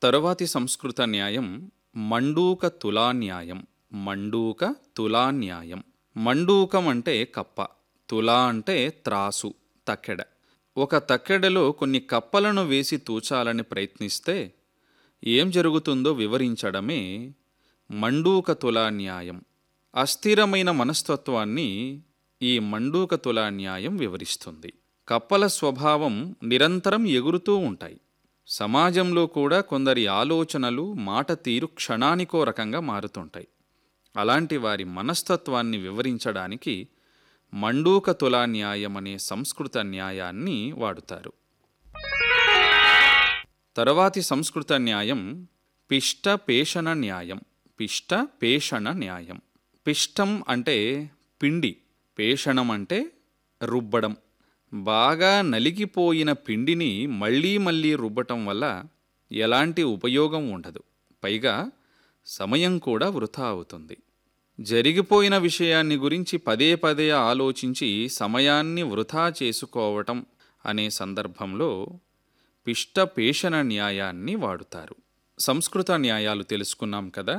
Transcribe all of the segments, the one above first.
తరువాతి సంస్కృత న్యాయం మండూక తులాన్యాయం. మండూక తులాన్యాయం. మండూకం అంటే కప్ప, తులా అంటే త్రాసు, తక్కెడ. ఒక తక్కెడలో కొన్ని కప్పలను వేసి తూచాలని ప్రయత్నిస్తే ఏం జరుగుతుందో వివరించడమే మండూక తులాన్యాయం. అస్థిరమైన మనస్తత్వాన్ని ఈ మండూక తులాన్యాయం వివరిస్తుంది. కప్పల స్వభావం నిరంతరం ఎగురుతూ ఉంటాయి. సమాజంలో కూడా కొందరి ఆలోచనలు, మాట తీరు క్షణానికో రకంగా మారుతుంటాయి. అలాంటి వారి మనస్తత్వాన్ని వివరించడానికి మండూక తులాన్యాయం అనే సంస్కృత న్యాయాన్ని వాడుతారు. తరువాతి సంస్కృత న్యాయం పిష్ట పేషణ న్యాయం. పిష్ట పేషణ న్యాయం. పిష్టం అంటే పిండి, పేషణం అంటే రుబ్బడం. బాగా నలిగిపోయిన పిండిని మళ్ళీ మళ్ళీ రుబ్బటం వల్ల ఎలాంటి ఉపయోగం ఉండదు. పైగా సమయం కూడా వృథా అవుతుంది. జరిగిపోయిన విషయాన్ని గురించి పదే పదే ఆలోచించి సమయాన్ని వృథా చేసుకోవటం అనే సందర్భంలో పిష్ట పేషణ న్యాయాన్ని వాడుతారు. సంస్కృత న్యాయాలు తెలుసుకున్నాం కదా.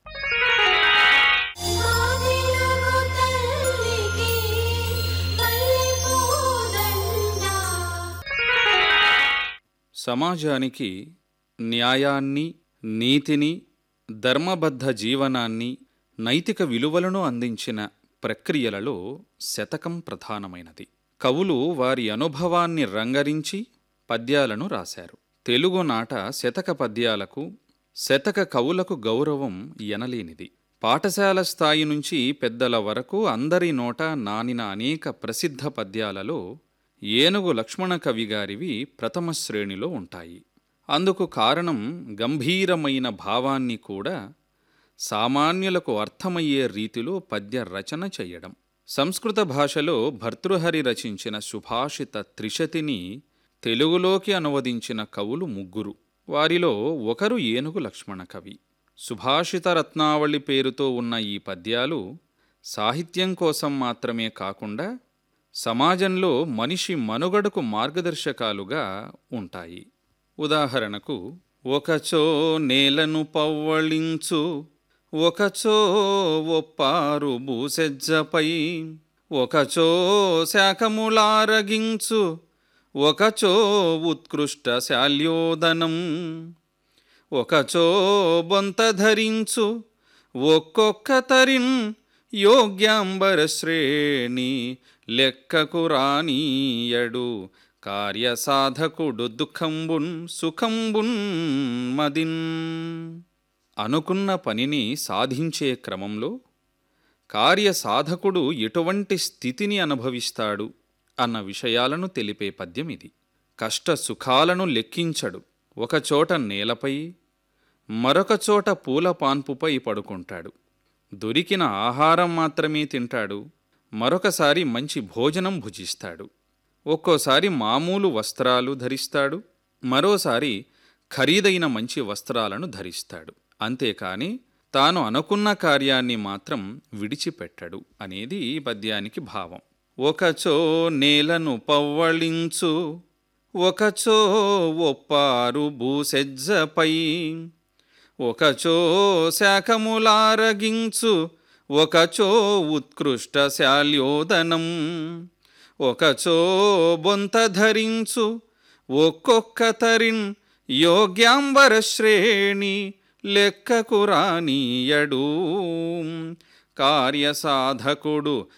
సమాజానికి న్యాయాన్ని, నీతిని, ధర్మబద్ధ జీవనాన్ని, నైతిక విలువలను అందించిన ప్రక్రియలలో శతకం ప్రధానమైనది. కవులు వారి అనుభవాన్ని రంగరించి పద్యాలను రాశారు. తెలుగునాట శతక పద్యాలకు, శతక కవులకు గౌరవం ఎనలేనిది. పాఠశాల స్థాయి నుంచి పెద్దల వరకు అందరి నోట నానిన అనేక ప్రసిద్ధ పద్యాలలో ఏనుగు లక్ష్మణ కవి గారివి ప్రథమ శ్రేణిలో ఉంటాయి. అందుకు కారణం గంభీరమైన భావాన్ని కూడా సామాన్యులకు అర్థమయ్యే రీతిలో పద్య రచన చేయడం. సంస్కృత భాషలో భర్తృహరి రచించిన సుభాషిత త్రిశతిని తెలుగులోకి అనువదించిన కవులు ముగ్గురు. వారిలో ఒకరు ఏనుగు లక్ష్మణ కవి. సుభాషిత రత్నావళి పేరుతో ఉన్న ఈ పద్యాలు సాహిత్యం కోసం మాత్రమే కాకుండా సమాజంలో మనిషి మనుగడకు మార్గదర్శకాలుగా ఉంటాయి. ఉదాహరణకు, ఒకచో నేలను పవ్వళించు, ఒకచో ఒప్పారు భూసెజ్జపై, ఒకచో శాఖములారగించు, ఒకచో ఉత్కృష్ట శాల్యోదనం, ఒకచో బొంత ధరించు, ఒక్కొక్క తరిన్ యోగ్యాంబర శ్రేణి, లెక్కకు రానీయడు కార్యసాధకుడు దుఃఖంబున్ సుఖంబున్ మదిన్. అనుకున్న పనిని సాధించే క్రమంలో కార్యసాధకుడు ఎటువంటి స్థితిని అనుభవిస్తాడు అన్న విషయాలను తెలిపే పద్యం ఇది. కష్ట సుఖాలను లెక్కించడు. ఒకచోట నేలపై, మరొక చోట పూల పాన్పుపై పడుకుంటాడు. దొరికిన ఆహారం మాత్రమే తింటాడు. మరొకసారి మంచి భోజనం భుజిస్తాడు. ఒక్కోసారి మామూలు వస్త్రాలు ధరిస్తాడు. మరోసారి ఖరీదైన మంచి వస్త్రాలను ధరిస్తాడు. అంతేకాని తాను అనుకున్న కార్యాన్ని మాత్రం విడిచిపెట్టడు అనేది ఈ పద్యానికి భావం. ఒకచో నేలను పవ్వళించు, ఒకచో ఒప్పారు భూసెజ్జపై, ఒకచో శాఖములారగించు, ఒకచో ఉత్కృష్ట శాల్యోదనం, ఒకచో బొంత ధరించు, ఒక్కొక్క తరిన్ యోగ్యాంబర శ్రేణి, లెక్కకు రానీయడు కార్యసాధకుడు